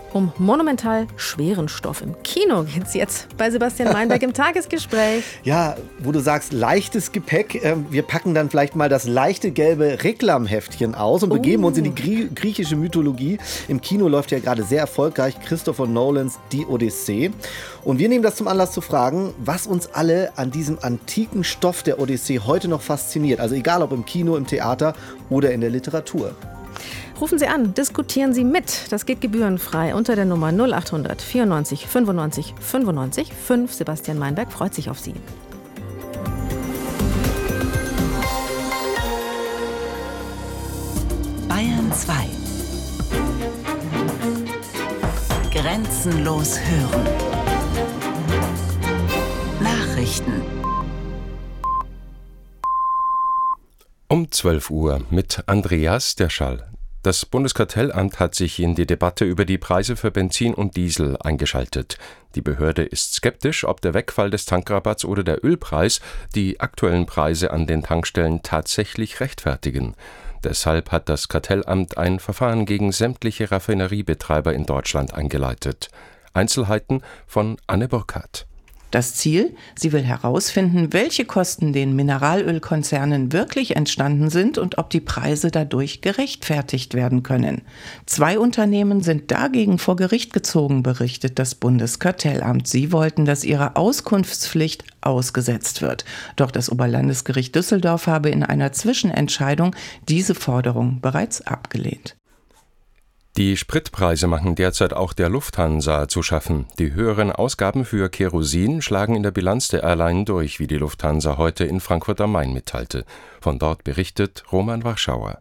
Um monumental schweren Stoff. Im Kino geht's jetzt bei Sebastian Meinberg im Tagesgespräch. Ja, wo du sagst, leichtes Gepäck. Wir packen dann vielleicht mal das leichte gelbe Reklamheftchen aus und begeben uns in die griechische Mythologie. Im Kino läuft ja gerade sehr erfolgreich Christopher Nolans Die Odyssee. Und wir nehmen das zum Anlass zu fragen, was uns alle an diesem antiken Stoff der Odyssee heute noch fasziniert. Also egal ob im Kino, im Theater oder in der Literatur. Rufen Sie an, diskutieren Sie mit. Das geht gebührenfrei unter der Nummer 0800 94 95 95 5. Sebastian Meinberg freut sich auf Sie. Bayern 2. Grenzenlos hören. Nachrichten. Um 12 Uhr mit Andreas Derschall. Das Bundeskartellamt hat sich in die Debatte über die Preise für Benzin und Diesel eingeschaltet. Die Behörde ist skeptisch, ob der Wegfall des Tankrabatts oder der Ölpreis die aktuellen Preise an den Tankstellen tatsächlich rechtfertigen. Deshalb hat das Kartellamt ein Verfahren gegen sämtliche Raffineriebetreiber in Deutschland eingeleitet. Einzelheiten von Anne Burkhardt. Das Ziel? Sie will herausfinden, welche Kosten den Mineralölkonzernen wirklich entstanden sind und ob die Preise dadurch gerechtfertigt werden können. 2 Unternehmen sind dagegen vor Gericht gezogen, berichtet das Bundeskartellamt. Sie wollten, dass ihre Auskunftspflicht ausgesetzt wird. Doch das Oberlandesgericht Düsseldorf habe in einer Zwischenentscheidung diese Forderung bereits abgelehnt. Die Spritpreise machen derzeit auch der Lufthansa zu schaffen. Die höheren Ausgaben für Kerosin schlagen in der Bilanz der Airline durch, wie die Lufthansa heute in Frankfurt am Main mitteilte. Von dort berichtet Roman Warschauer.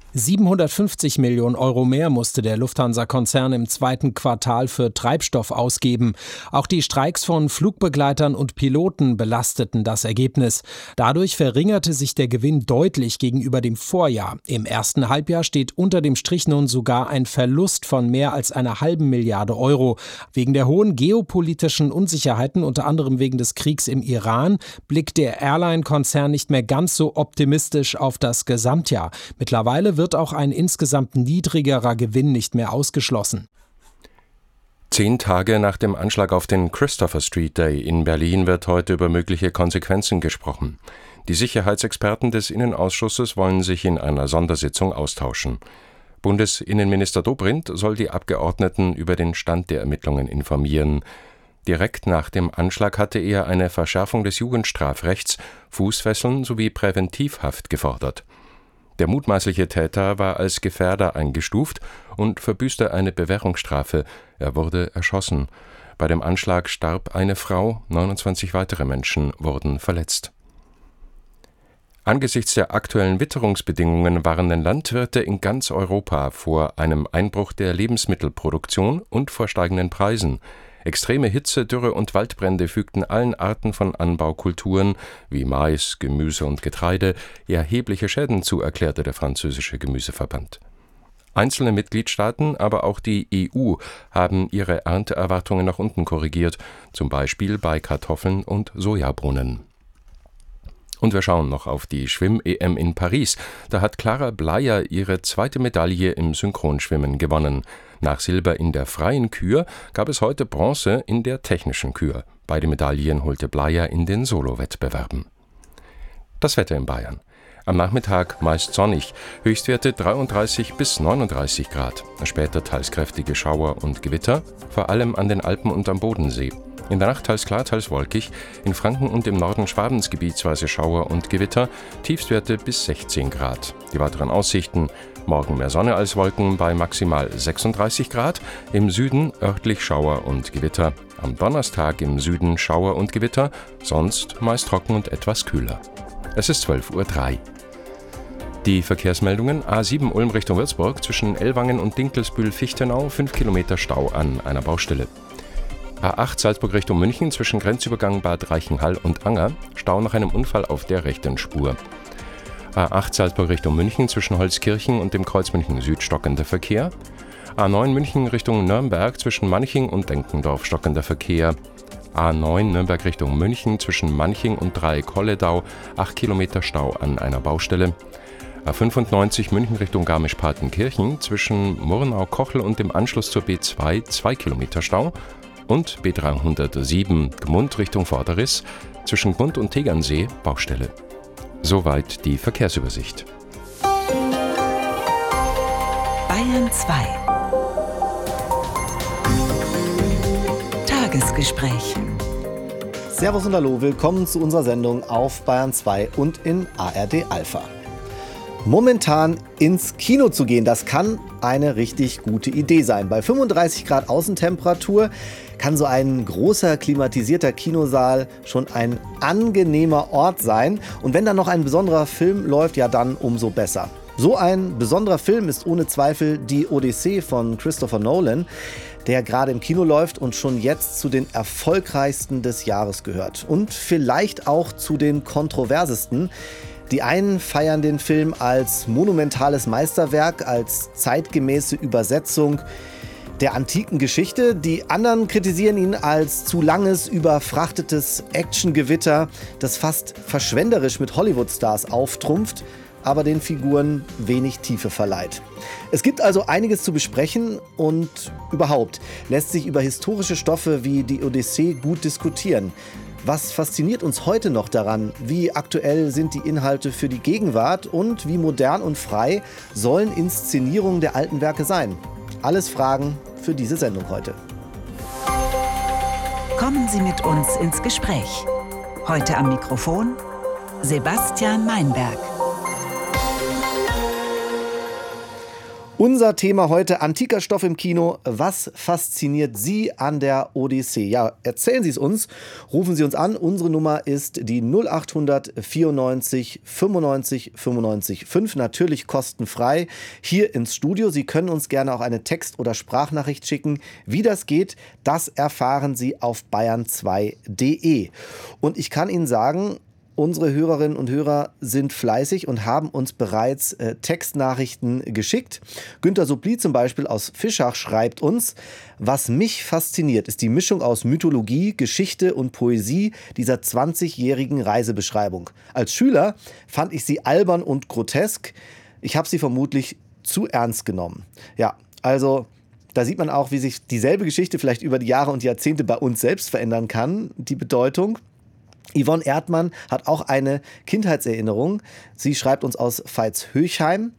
750 Millionen Euro mehr musste der Lufthansa-Konzern im zweiten Quartal für Treibstoff ausgeben. Auch die Streiks von Flugbegleitern und Piloten belasteten das Ergebnis. Dadurch verringerte sich der Gewinn deutlich gegenüber dem Vorjahr. Im ersten Halbjahr steht unter dem Strich nun sogar ein Verlust von mehr als einer halben Milliarde Euro. Wegen der hohen geopolitischen Unsicherheiten, unter anderem wegen des Kriegs im Iran, blickt der Airline-Konzern nicht mehr ganz so optimistisch auf das Gesamtjahr. Mittlerweile wird auch ein insgesamt niedrigerer Gewinn nicht mehr ausgeschlossen. 10 Tage nach dem Anschlag auf den Christopher Street Day in Berlin wird heute über mögliche Konsequenzen gesprochen. Die Sicherheitsexperten des Innenausschusses wollen sich in einer Sondersitzung austauschen. Bundesinnenminister Dobrindt soll die Abgeordneten über den Stand der Ermittlungen informieren. Direkt nach dem Anschlag hatte er eine Verschärfung des Jugendstrafrechts, Fußfesseln sowie Präventivhaft gefordert. Der mutmaßliche Täter war als Gefährder eingestuft und verbüßte eine Bewährungsstrafe. Er wurde erschossen. Bei dem Anschlag starb eine Frau, 29 weitere Menschen wurden verletzt. Angesichts der aktuellen Witterungsbedingungen warnen Landwirte in ganz Europa vor einem Einbruch der Lebensmittelproduktion und vor steigenden Preisen. Extreme Hitze, Dürre und Waldbrände fügten allen Arten von Anbaukulturen wie Mais, Gemüse und Getreide erhebliche Schäden zu, erklärte der französische Gemüseverband. Einzelne Mitgliedstaaten, aber auch die EU haben ihre Ernteerwartungen nach unten korrigiert, zum Beispiel bei Kartoffeln und Sojabohnen. Und wir schauen noch auf die Schwimm-EM in Paris. Da hat Clara Bleyer ihre 2. Medaille im Synchronschwimmen gewonnen. Nach Silber in der freien Kür gab es heute Bronze in der technischen Kür. Beide Medaillen holte Bleyer in den Solo-Wettbewerben. Das Wetter in Bayern. Am Nachmittag meist sonnig, Höchstwerte 33 bis 39 Grad. Später teils kräftige Schauer und Gewitter, vor allem an den Alpen und am Bodensee. In der Nacht teils klar, teils wolkig, in Franken und im Norden Schwabens gebietsweise Schauer und Gewitter, Tiefstwerte bis 16 Grad. Die weiteren Aussichten: morgen mehr Sonne als Wolken bei maximal 36 Grad, im Süden örtlich Schauer und Gewitter. Am Donnerstag im Süden Schauer und Gewitter, sonst meist trocken und etwas kühler. Es ist 12:03 Uhr. Die Verkehrsmeldungen: A7 Ulm Richtung Würzburg, zwischen Ellwangen und Dinkelsbühl-Fichtenau 5 Kilometer Stau an einer Baustelle. A8 Salzburg Richtung München, zwischen Grenzübergang Bad Reichenhall und Anger, Stau nach einem Unfall auf der rechten Spur. A8 Salzburg Richtung München, zwischen Holzkirchen und dem Kreuz München Süd stockender Verkehr. A9 München Richtung Nürnberg, zwischen Manching und Denkendorf stockender Verkehr. A9 Nürnberg Richtung München, zwischen Manching und Dreieck-Holledau 8 Kilometer Stau an einer Baustelle. A95 München Richtung Garmisch-Partenkirchen zwischen Murnau-Kochel und dem Anschluss zur B2 2 Kilometer Stau und B307 Gmund Richtung Vorderriss zwischen Gmund und Tegernsee Baustelle. Soweit die Verkehrsübersicht. Bayern 2. Tagesgespräch. Servus und Hallo, willkommen zu unserer Sendung auf Bayern 2 und in ARD Alpha. Momentan ins Kino zu gehen, das kann eine richtig gute Idee sein. Bei 35 Grad Außentemperatur kann so ein großer klimatisierter Kinosaal schon ein angenehmer Ort sein. Und wenn dann noch ein besonderer Film läuft, ja dann umso besser. So ein besonderer Film ist ohne Zweifel die Odyssee von Christopher Nolan, der gerade im Kino läuft und schon jetzt zu den erfolgreichsten des Jahres gehört. Und vielleicht auch zu den kontroversesten. Die einen feiern den Film als monumentales Meisterwerk, als zeitgemäße Übersetzung der antiken Geschichte. Die anderen kritisieren ihn als zu langes, überfrachtetes Actiongewitter, das fast verschwenderisch mit Hollywood-Stars auftrumpft, aber den Figuren wenig Tiefe verleiht. Es gibt also einiges zu besprechen und überhaupt lässt sich über historische Stoffe wie die Odyssee gut diskutieren. Was fasziniert uns heute noch daran? Wie aktuell sind die Inhalte für die Gegenwart und wie modern und frei sollen Inszenierungen der alten Werke sein? Alles Fragen für diese Sendung heute. Kommen Sie mit uns ins Gespräch. Heute am Mikrofon Sebastian Meinberg. Unser Thema heute: antiker Stoff im Kino. Was fasziniert Sie an der Odyssee? Ja, erzählen Sie es uns. Rufen Sie uns an. Unsere Nummer ist die 0800 94 95 95 5. Natürlich kostenfrei hier ins Studio. Sie können uns gerne auch eine Text- oder Sprachnachricht schicken. Wie das geht, das erfahren Sie auf bayern2.de. Und ich kann Ihnen sagen, unsere Hörerinnen und Hörer sind fleißig und haben uns bereits Textnachrichten geschickt. Günter Suppli zum Beispiel aus Fischach schreibt uns: Was mich fasziniert, ist die Mischung aus Mythologie, Geschichte und Poesie dieser 20-jährigen Reisebeschreibung. Als Schüler fand ich sie albern und grotesk. Ich habe sie vermutlich zu ernst genommen. Ja, also da sieht man auch, wie sich dieselbe Geschichte vielleicht über die Jahre und Jahrzehnte bei uns selbst verändern kann, die Bedeutung. Yvonne Erdmann hat auch eine Kindheitserinnerung. Sie schreibt uns aus Veitshöchheim: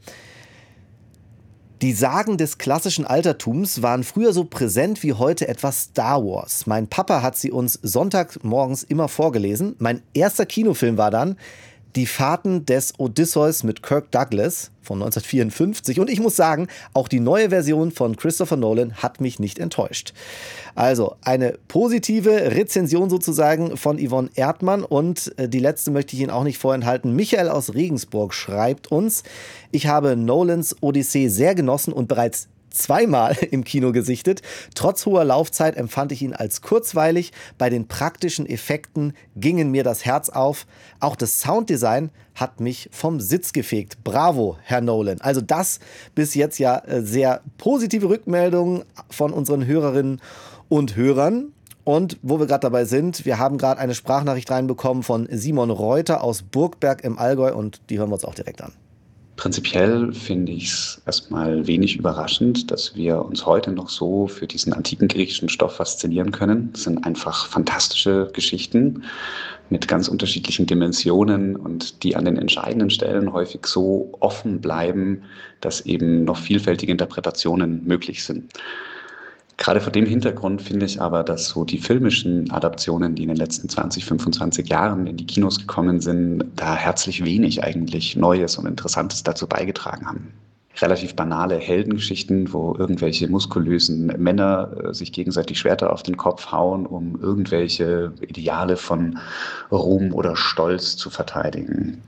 Die Sagen des klassischen Altertums waren früher so präsent wie heute etwa Star Wars. Mein Papa hat sie uns sonntagmorgens immer vorgelesen. Mein erster Kinofilm war dann Die Fahrten des Odysseus mit Kirk Douglas von 1954. Und ich muss sagen, auch die neue Version von Christopher Nolan hat mich nicht enttäuscht. Also eine positive Rezension sozusagen von Yvonne Erdmann. Und die letzte möchte ich Ihnen auch nicht vorenthalten. Michael aus Regensburg schreibt uns: Ich habe Nolans Odyssee sehr genossen und bereits zweimal im Kino gesichtet. Trotz hoher Laufzeit empfand ich ihn als kurzweilig. Bei den praktischen Effekten gingen mir das Herz auf. Auch das Sounddesign hat mich vom Sitz gefegt. Bravo, Herr Nolan. Also das bis jetzt ja sehr positive Rückmeldungen von unseren Hörerinnen und Hörern. Und wo wir gerade dabei sind, wir haben gerade eine Sprachnachricht reinbekommen von Simon Reuter aus Burgberg im Allgäu und die hören wir uns auch direkt an. Prinzipiell finde ich es erstmal wenig überraschend, dass wir uns heute noch so für diesen antiken griechischen Stoff faszinieren können. Es sind einfach fantastische Geschichten mit ganz unterschiedlichen Dimensionen und die an den entscheidenden Stellen häufig so offen bleiben, dass eben noch vielfältige Interpretationen möglich sind. Gerade vor dem Hintergrund finde ich aber, dass so die filmischen Adaptionen, die in den letzten 20, 25 Jahren in die Kinos gekommen sind, da herzlich wenig eigentlich Neues und Interessantes dazu beigetragen haben. Relativ banale Heldengeschichten, wo irgendwelche muskulösen Männer sich gegenseitig Schwerter auf den Kopf hauen, um irgendwelche Ideale von Ruhm oder Stolz zu verteidigen.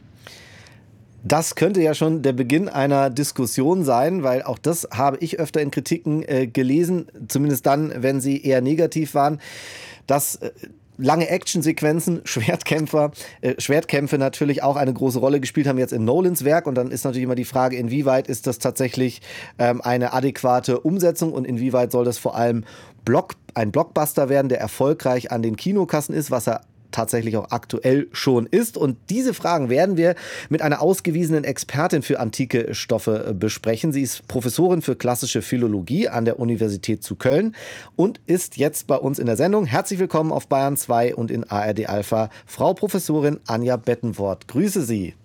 Das könnte ja schon der Beginn einer Diskussion sein, weil auch das habe ich öfter in Kritiken gelesen, zumindest dann, wenn sie eher negativ waren, dass lange Actionsequenzen, Schwertkämpfe natürlich auch eine große Rolle gespielt haben jetzt in Nolans Werk. Und dann ist natürlich immer die Frage, inwieweit ist das tatsächlich eine adäquate Umsetzung und inwieweit soll das vor allem ein Blockbuster werden, der erfolgreich an den Kinokassen ist, was er tatsächlich auch aktuell schon ist. Und diese Fragen werden wir mit einer ausgewiesenen Expertin für antike Stoffe besprechen. Sie ist Professorin für klassische Philologie an der Universität zu Köln und ist jetzt bei uns in der Sendung. Herzlich willkommen auf Bayern 2 und in ARD Alpha, Frau Professorin Anja Bettenwort. Grüße Sie.